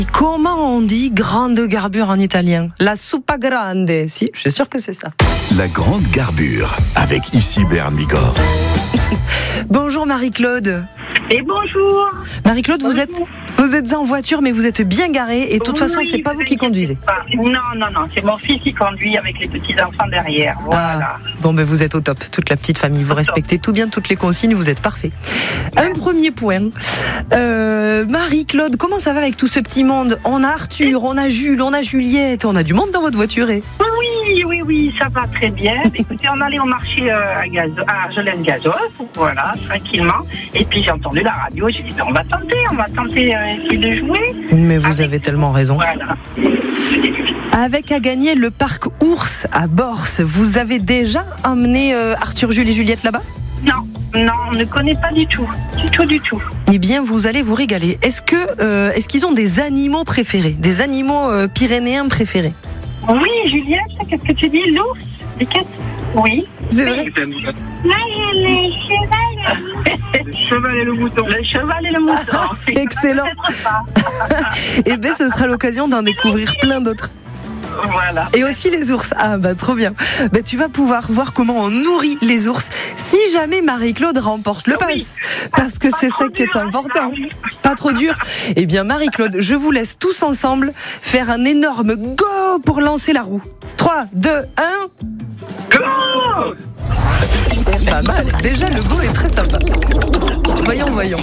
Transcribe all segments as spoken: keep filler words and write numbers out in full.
Comment on dit grande garbure en italien? La soupa grande. Si, je suis sûre que c'est ça. La grande garbure, avec ici Bern Bigorre. Bonjour Marie-Claude. Et bonjour. Marie-Claude, vous Bonjour. êtes, vous êtes en voiture, mais vous êtes bien garée. Et de toute Oui, façon, c'est pas vous qui conduisez. pas. Non, non, non, c'est mon fils qui conduit avec les petits-enfants derrière. Voilà. Ah, bon, ben vous êtes au top. Toute la petite famille. Vous Au respectez tout bien toutes les consignes. Vous êtes parfait. Un premier point. Euh, Marie-Claude, comment ça va avec tout ce petit monde? On a Arthur, on a Jules, on a Juliette. On a du monde dans votre voiture. Eh Oui, oui, oui, ça va très bien. Écoutez, on allait au marché euh, à, Gazo, à Argelès-Gazost, voilà, tranquillement. Et puis j'ai entendu la radio, j'ai dit, ben, on va tenter, on va tenter euh, essayer de jouer. Mais vous Avec- avez tellement raison. Voilà. Avec à gagner le parc Ours à Borse, vous avez déjà emmené euh, Arthur, Jules et Juliette là-bas? Non, non, on ne connaît pas du tout, du tout, du tout. Eh bien, vous allez vous régaler. Est-ce que, euh, est-ce qu'ils ont des animaux préférés, des animaux euh, pyrénéens préférés? Oui, Juliette, qu'est-ce que tu dis? L'ours? Les quêtes? Oui. C'est vrai. Moi, j'ai le cheval. Le cheval et le mouton. Le cheval et le mouton. Excellent. C'est ça. Eh bien, ce sera l'occasion d'en découvrir plein d'autres. Voilà. Et aussi les ours. Ah bah trop bien. Bah, tu vas pouvoir voir comment on nourrit les ours si jamais Marie-Claude remporte le Oui. pass. Parce que c'est ça qui est important. Pas trop dur. Eh bien Marie-Claude, je vous laisse tous ensemble faire un énorme go pour lancer la roue. trois, deux, un. Go! Pas mal. Déjà le go est très sympa. Voyons, voyons.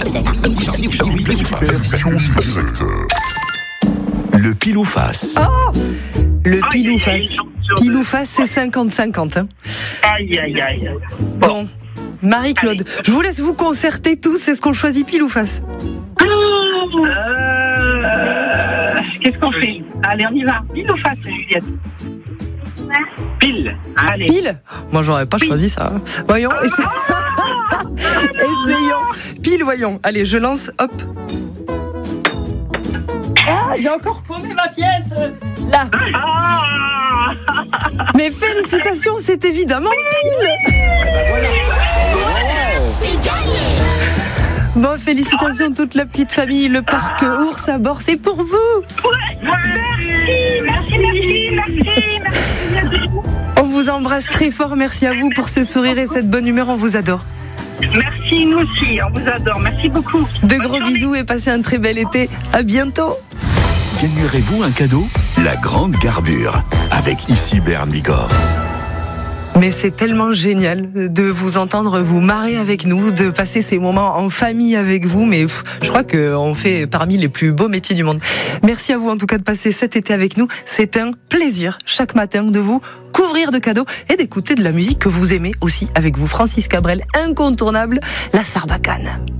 Le pile ou face. Oh, le Aïe, pile ou aïe, face. aïe. Pile ou face, c'est cinquante cinquante. Hein. Aïe, aïe, aïe. Bon, Marie-Claude, je vous laisse vous concerter tous. Est-ce qu'on choisit pile ou face? Euh, Qu'est-ce qu'on fait? Allez, on y va. Pile ou face, Juliette? Pile. Allez. Pile? Moi, j'aurais pas choisi ça. Voyons, essa- essayons. Pile, voyons. Allez, je lance, hop. Ah, j'ai encore paumé ma pièce. Là. Ah! Mais félicitations, c'est évidemment pile. Bon, félicitations toute la petite famille. Le parc Ours à Borse, c'est pour vous. Merci, merci, merci, merci, merci. On vous embrasse très fort. Merci à vous pour ce sourire et cette bonne humeur. On vous adore. Merci, nous aussi, on vous adore. Merci beaucoup. De Bonne gros journée. bisous et passez un très bel été. À bientôt. Gagnerez-vous un cadeau? La grande garbure, avec ici Bern Bigorre. Mais c'est tellement génial de vous entendre vous marrer avec nous, de passer ces moments en famille avec vous. Mais pff, je crois qu'on fait parmi les plus beaux métiers du monde. Merci à vous en tout cas de passer cet été avec nous. C'est un plaisir chaque matin de vous couvrir de cadeaux et d'écouter de la musique que vous aimez aussi avec vous. Francis Cabrel, incontournable, la Sarbacane.